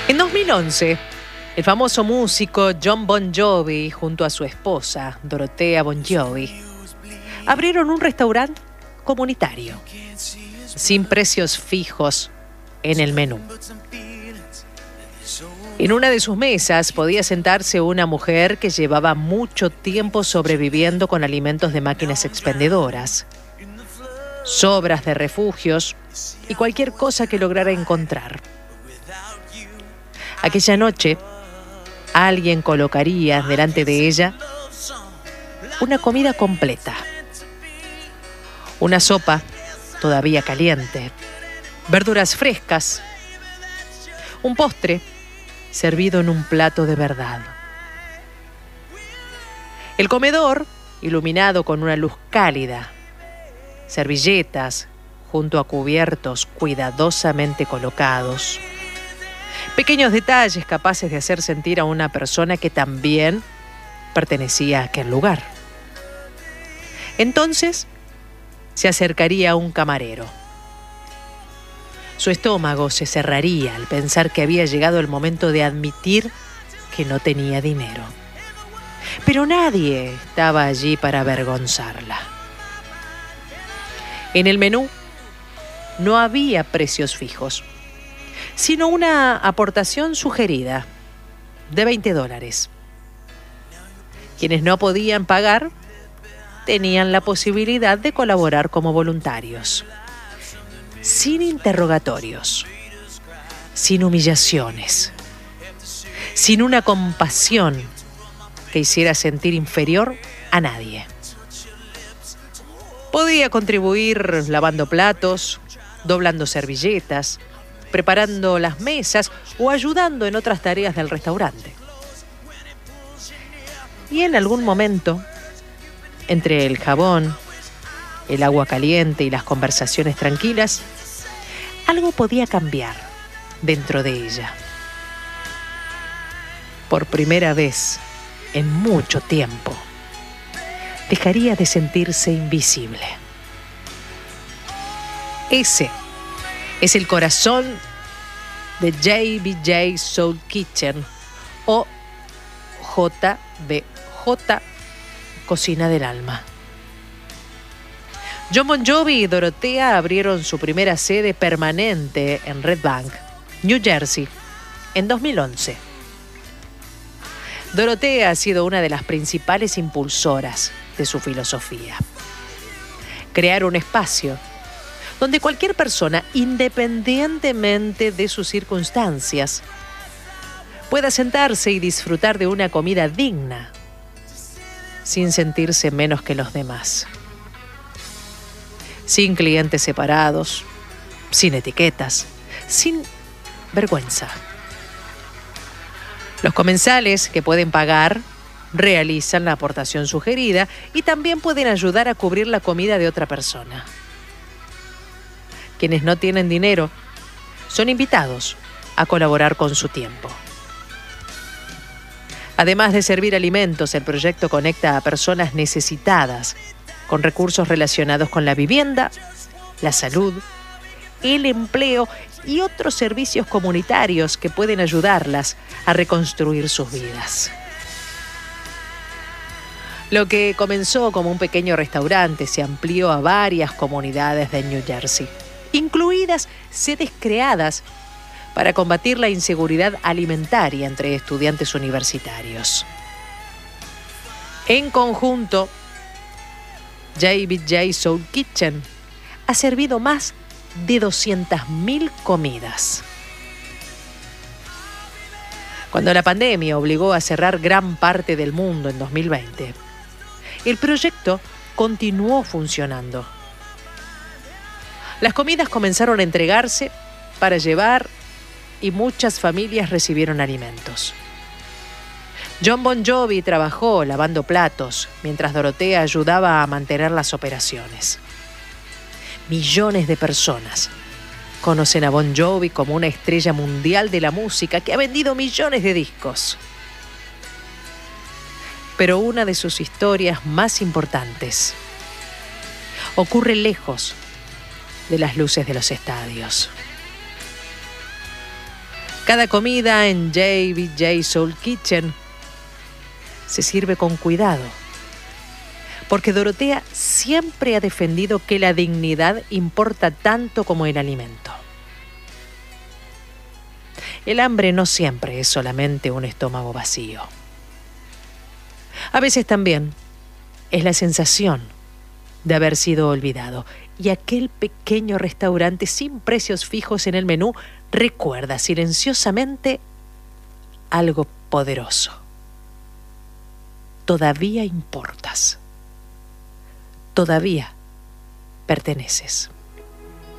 En 2011, el famoso músico Jon Bon Jovi, junto a su esposa, Dorothea Bon Jovi, abrieron un restaurante comunitario, sin precios fijos en el menú. En una de sus mesas podía sentarse una mujer que llevaba mucho tiempo sobreviviendo con alimentos de máquinas expendedoras, sobras de refugios y cualquier cosa que lograra encontrar. Aquella noche, alguien colocaría delante de ella una comida completa, una sopa todavía caliente, verduras frescas, un postre servido en un plato de verdad. El comedor, iluminado con una luz cálida, servilletas junto a cubiertos cuidadosamente colocados, pequeños detalles capaces de hacer sentir a una persona que también pertenecía a aquel lugar. Entonces, se acercaría un camarero. Su estómago se cerraría al pensar que había llegado el momento de admitir que no tenía dinero. Pero nadie estaba allí para avergonzarla. En el menú no había precios fijos, sino una aportación sugerida de $20. Quienes no podían pagar tenían la posibilidad de colaborar como voluntarios, sin interrogatorios, sin humillaciones, sin una compasión que hiciera sentir inferior a nadie. Podía contribuir lavando platos, doblando servilletas, preparando las mesas o ayudando en otras tareas del restaurante. Y en algún momento, entre el jabón, el agua caliente y las conversaciones tranquilas, algo podía cambiar dentro de ella. Por primera vez en mucho tiempo, dejaría de sentirse invisible. Ese es el corazón de JBJ Soul Kitchen o JBJ Cocina del Alma. Jon Bon Jovi y Dorothea abrieron su primera sede permanente en Red Bank, New Jersey, en 2011. Dorothea ha sido una de las principales impulsoras de su filosofía. Crear un espacio donde cualquier persona, independientemente de sus circunstancias, pueda sentarse y disfrutar de una comida digna, sin sentirse menos que los demás. Sin clientes separados, sin etiquetas, sin vergüenza. Los comensales que pueden pagar realizan la aportación sugerida y también pueden ayudar a cubrir la comida de otra persona. Quienes no tienen dinero son invitados a colaborar con su tiempo. Además de servir alimentos, el proyecto conecta a personas necesitadas con recursos relacionados con la vivienda, la salud, el empleo y otros servicios comunitarios que pueden ayudarlas a reconstruir sus vidas. Lo que comenzó como un pequeño restaurante se amplió a varias comunidades de New Jersey, incluidas sedes creadas para combatir la inseguridad alimentaria entre estudiantes universitarios. En conjunto, JBJ Soul Kitchen ha servido más de 200.000 comidas. Cuando la pandemia obligó a cerrar gran parte del mundo en 2020, el proyecto continuó funcionando. Las comidas comenzaron a entregarse para llevar y muchas familias recibieron alimentos. Jon Bon Jovi trabajó lavando platos, mientras Dorothea ayudaba a mantener las operaciones. Millones de personas conocen a Bon Jovi como una estrella mundial de la música que ha vendido millones de discos. Pero una de sus historias más importantes ocurre lejos de las luces de los estadios. Cada comida en JBJ Soul Kitchen se sirve con cuidado, porque Dorotea siempre ha defendido que la dignidad importa tanto como el alimento. El hambre no siempre es solamente un estómago vacío. A veces también es la sensación de haber sido olvidado. Y aquel pequeño restaurante sin precios fijos en el menú recuerda silenciosamente algo poderoso. Todavía importas. Todavía perteneces.